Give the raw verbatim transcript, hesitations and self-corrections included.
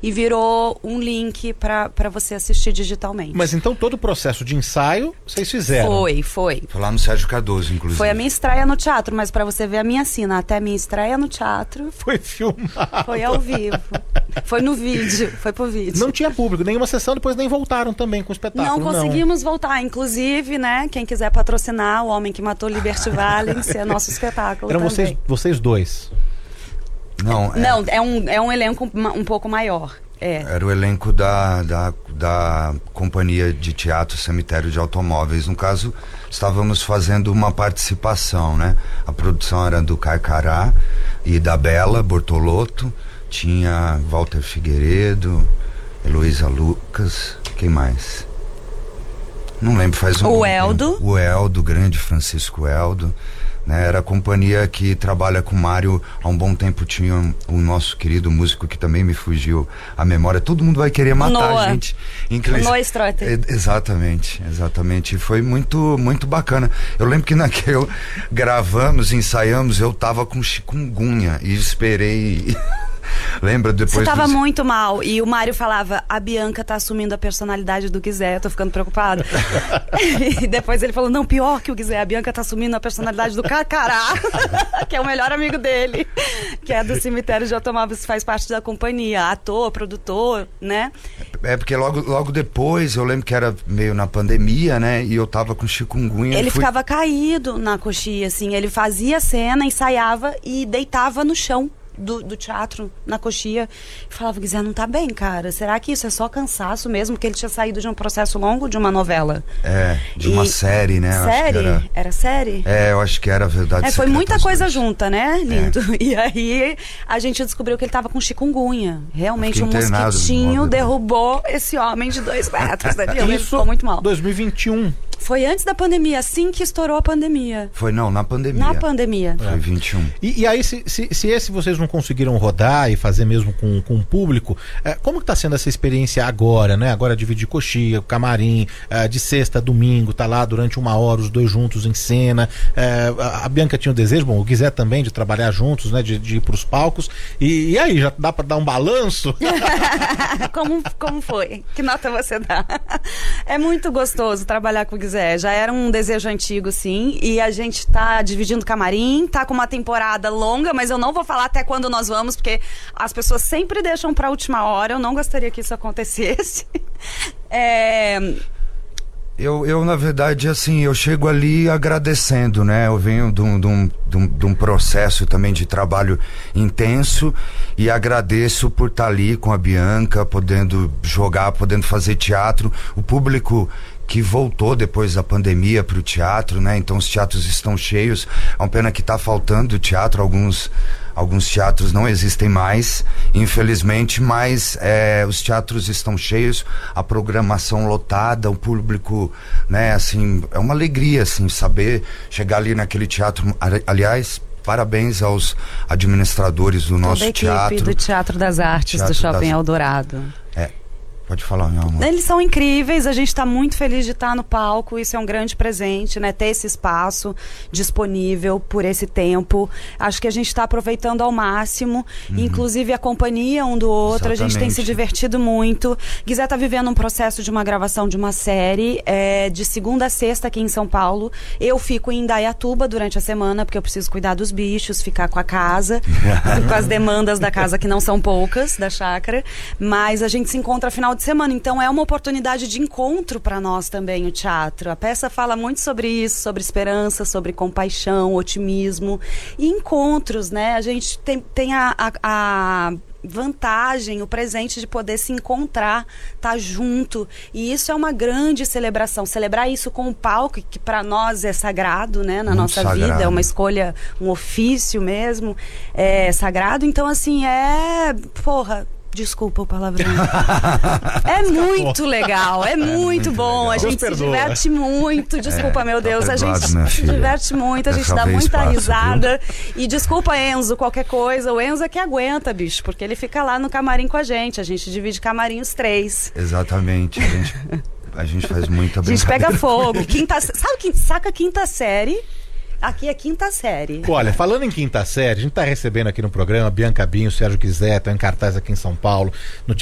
e virou um link pra, pra você assistir digitalmente. Mas então todo o processo de ensaio vocês fizeram? Foi, foi. Foi lá no Sérgio Cardoso, inclusive. Foi a minha estreia no teatro, mas pra você ver a minha cena, até a minha estreia no teatro... Foi filmado. Foi ao vivo. Foi no vídeo, foi pro vídeo. Não tinha público, nenhuma sessão, depois nem voltaram também com o espetáculo. Não conseguimos não. voltar, inclusive, né, quem quiser patrocinar O Homem que Matou Liberty Valance, é nosso espetáculo Eram também. vocês, vocês dois? Não, é... Não, é um, é um elenco um pouco maior. É. Era o elenco da, da, da Companhia de Teatro Cemitério de Automóveis. No caso, estávamos fazendo uma participação, né? A produção era do Carcará e da Bela Bortolotto. Tinha Walter Figueiredo, Heloísa Lucas, quem mais? Não lembro, faz um... O Eldo. O Eldo, grande Francisco Eldo. Né, era a companhia que trabalha com o Mário há um bom tempo. Tinha o um, um nosso querido músico que também me fugiu a memória. Todo mundo vai querer matar Noah. a gente. Inclusive, Noah Strotter. Exatamente, exatamente. Foi muito, muito bacana. Eu lembro que naquele gravamos, ensaiamos, eu tava com chikungunya e esperei... Lembra depois? Você tava dos... muito mal. E o Mário falava, a Bianca tá assumindo a personalidade do Guizé, eu tô ficando preocupado. E depois ele falou, não, pior que o Guizé, a Bianca tá assumindo a personalidade do Carcará, que é o melhor amigo dele, que é do Cemitério de Automóveis, faz parte da companhia, ator, produtor, né? É, porque logo, logo depois, eu lembro que era meio na pandemia, né? E eu tava com chikungunya. Ele fui... ficava caído na coxia, assim, ele fazia cena, ensaiava e deitava no chão. Do, do teatro, na coxia, e falava, Guizé, não tá bem, cara, será que isso é só cansaço mesmo? Que ele tinha saído de um processo longo de uma novela. É, de e... uma série, né? Série? Era... era série? É, eu acho que era Verdade É, foi Secreta muita aos coisa dois. junta, né, lindo? É. E aí a gente descobriu que ele tava com chikungunya. Realmente um mosquitinho no... derrubou esse homem de dois metros, né? Ele Isso, ficou muito mal. dois mil e vinte e um. Foi antes da pandemia, assim que estourou a pandemia. Foi, não, na pandemia. Na pandemia. Foi vinte e um. E, e aí, se, se, se esse vocês não conseguiram rodar e fazer mesmo com, com o público, é, como que tá sendo essa experiência agora, né? Agora dividir coxia, camarim, é, de sexta a domingo, tá lá durante uma hora os dois juntos em cena. É, a, a Bianca tinha o desejo, bom, o Guizé também, de trabalhar juntos, né? De, de ir pros palcos. E, e aí, já dá pra dar um balanço? como, como foi? Que nota você dá? É muito gostoso trabalhar com o Guizé. Já era um desejo antigo, sim. E a gente tá dividindo camarim, tá com uma temporada longa, mas eu não vou falar até quando nós vamos, porque as pessoas sempre deixam pra última hora. Eu não gostaria que isso acontecesse. É... Eu, eu, na verdade, assim, eu chego ali agradecendo, né? Eu venho de um, de um, de um, de um processo também de trabalho intenso e agradeço por estar ali com a Bianca, podendo jogar, podendo fazer teatro. O público que voltou depois da pandemia para o teatro, né? Então os teatros estão cheios. É uma pena que está faltando teatro, alguns... Alguns teatros não existem mais, infelizmente, mas é, os teatros estão cheios, a programação lotada, o público, né, assim, é uma alegria, assim, saber chegar ali naquele teatro. Aliás, parabéns aos administradores do nosso Toda a equipe teatro. do Teatro das Artes Teatro do Shopping das... Eldorado. É. Pode falar, meu amor. Eles são incríveis, a gente está muito feliz de estar no palco, isso é um grande presente, né? Ter esse espaço disponível por esse tempo. Acho que a gente está aproveitando ao máximo, uhum. Inclusive a companhia um do outro. Exatamente. A gente tem se divertido muito. Guizé está vivendo um processo de uma gravação de uma série, é, de segunda a sexta aqui em São Paulo. Eu fico em Indaiatuba durante a semana, porque eu preciso cuidar dos bichos, ficar com a casa, com as demandas da casa, que não são poucas, da chácara. Mas a gente se encontra final de semana, então é uma oportunidade de encontro para nós também, o teatro. A peça fala muito sobre isso, sobre esperança, sobre compaixão, otimismo e encontros, né? A gente tem, tem a, a, a vantagem, o presente de poder se encontrar, estar junto, e isso é uma grande celebração. Celebrar isso com o palco, que para nós é sagrado, né? Na muito nossa sagrado. Vida, é uma escolha, um ofício mesmo, é sagrado. Então, assim, é... Porra... Desculpa o palavrão. É muito legal, é muito, é muito bom. Legal. A gente Deus se perdoa. Diverte muito. Desculpa, é, meu Deus. Tá a gente se diverte muito, a gente dá muita passo, risada. Viu? E desculpa, Enzo, qualquer coisa. O Enzo é que aguenta, bicho, porque ele fica lá no camarim com a gente. A gente divide camarim os três. Exatamente. A gente, a gente faz muita brincadeira. A gente pega fogo. Quinta, sabe quem saca quinta série? Aqui é quinta série. Olha, falando em quinta série, a gente tá recebendo aqui no programa Bianca Binho, Sérgio Guizé, estão em cartaz aqui em São Paulo, no